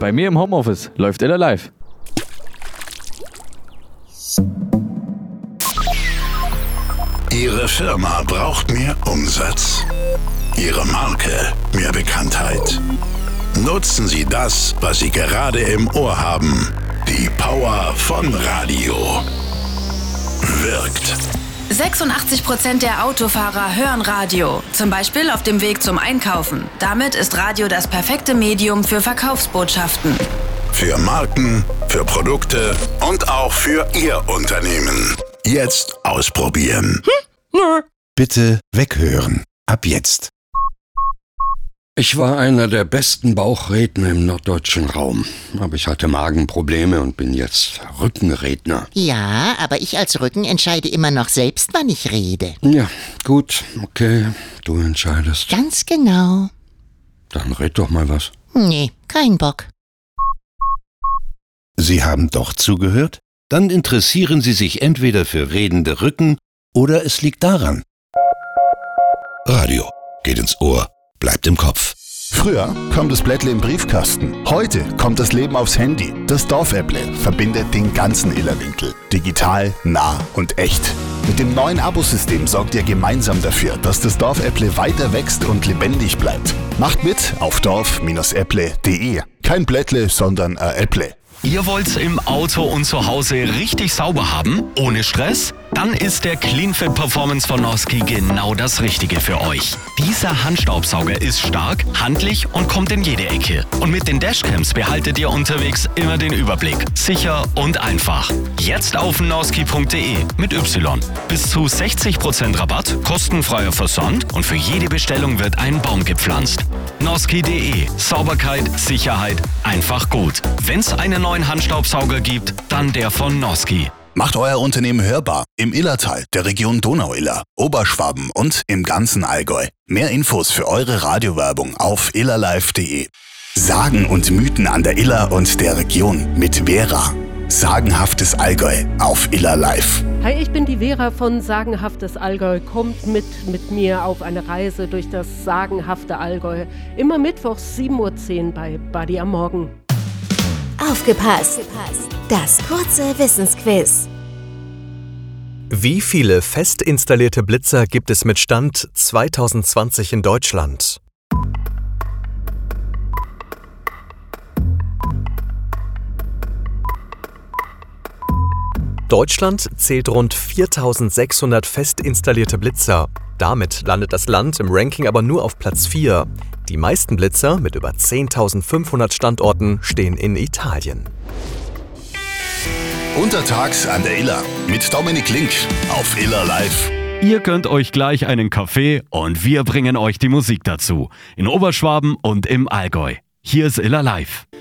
Bei mir im Homeoffice läuft Iller Live. Ihre Firma braucht mehr Umsatz. Ihre Marke mehr Bekanntheit. Nutzen Sie das, was Sie gerade im Ohr haben. Die Power von Radio. Wirkt. 86% der Autofahrer hören Radio, zum Beispiel auf dem Weg zum Einkaufen. Damit ist Radio das perfekte Medium für Verkaufsbotschaften. Für Marken, für Produkte und auch für Ihr Unternehmen. Jetzt ausprobieren. Bitte weghören. Ab jetzt. Ich war einer der besten Bauchredner im norddeutschen Raum. Aber ich hatte Magenprobleme und bin jetzt Rückenredner. Ja, aber ich als Rücken entscheide immer noch selbst, wann ich rede. Ja, gut, okay, du entscheidest. Ganz genau. Dann red doch mal was. Nee, kein Bock. Sie haben doch zugehört? Dann interessieren Sie sich entweder für redende Rücken oder es liegt daran. Radio geht ins Ohr, bleibt im Kopf. Früher kam das Blättle im Briefkasten. Heute kommt das Leben aufs Handy. Das Dorfäpple verbindet den ganzen Illerwinkel. Digital, nah und echt. Mit dem neuen Abosystem sorgt ihr gemeinsam dafür, dass das Dorfäpple weiter wächst und lebendig bleibt. Macht mit auf dorf-äpple.de. Kein Blättle, sondern ein Äpple. Ihr wollt's im Auto und zu Hause richtig sauber haben, ohne Stress? Dann ist der CleanFit Performance von Noski genau das Richtige für euch. Dieser Handstaubsauger ist stark, handlich und kommt in jede Ecke. Und mit den Dashcams behaltet ihr unterwegs immer den Überblick. Sicher und einfach. Jetzt auf noski.de mit Y. Bis zu 60% Rabatt, kostenfreier Versand und für jede Bestellung wird ein Baum gepflanzt. Noski.de. Sauberkeit, Sicherheit, einfach gut. Wenn's einen neuen Handstaubsauger gibt, dann der von Noski. Macht euer Unternehmen hörbar im Illertal, der Region Donau-Iller, Oberschwaben und im ganzen Allgäu. Mehr Infos für eure Radiowerbung auf illerlive.de. Sagen und Mythen an der Iller und der Region mit Vera. Sagenhaftes Allgäu auf Iller Live. Hi, ich bin die Vera von Sagenhaftes Allgäu. Kommt mit mir auf eine Reise durch das sagenhafte Allgäu. Immer mittwochs 7:10 Uhr bei Buddy am Morgen. Aufgepasst! Das kurze Wissensquiz. Wie viele fest installierte Blitzer gibt es mit Stand 2020 in Deutschland? Deutschland zählt rund 4.600 fest installierte Blitzer. Damit landet das Land im Ranking aber nur auf Platz 4. Die meisten Blitzer mit über 10.500 Standorten stehen in Italien. Untertags an der Iller mit Dominik Link auf Iller Live. Ihr gönnt euch gleich einen Kaffee und wir bringen euch die Musik dazu. In Oberschwaben und im Allgäu. Hier ist Iller Live.